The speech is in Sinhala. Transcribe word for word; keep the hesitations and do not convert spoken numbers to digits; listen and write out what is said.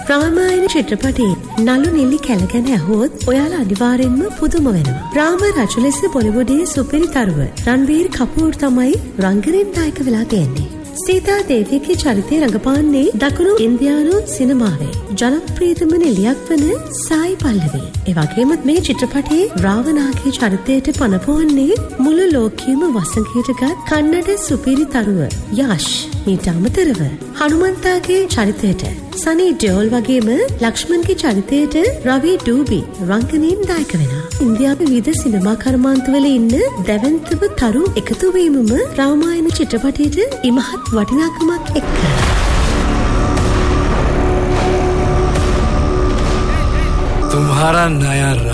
රාමායන චිත්‍රපටයේ නළු නිලි කැලගෙන ඇහුවොත් ඔයාලා අනිවාර්යෙන්ම පුදුම වෙනවා. රාම රජු ලෙස බොලිවුඩයේ සුපිරි තරුව රන්වීර් කපූර් තමයි රංගනයෙන් දායක වෙලා තියෙන්නේ. සීතා දේවියගේ චරිතය රඟපාන්නේ දකුණු ඉන්දියානු සිනමාවේ ජනප්‍රියතම නිලියක් වන සායි පල්ලවි. ඒ වගේම මේ චිත්‍රපටයේ රාවණාගේ චරිතයට පනපවන්නේ මුළු ලෝකයේම වසඟයට ගත් කන්නඩ සුපිරි තරුව යෂ්. ඊට අමතරව හනුමන්තාගේ චරිතයට සනී ඩියෝල් වගේම ලක්ෂ්මන්ගේ චරිතයට රවි ඩූබි රංගනයෙන් දායක වෙනවා. ඉන්දියාවේ විවිධ සිනමා කර්මාන්තවල ඉන්න දැවැන්තම තරු එකතු වීමම රාමායන චිත්‍රපටයට ඉමහත් වටිනාකමක් එක්ක. तुम्हारा नया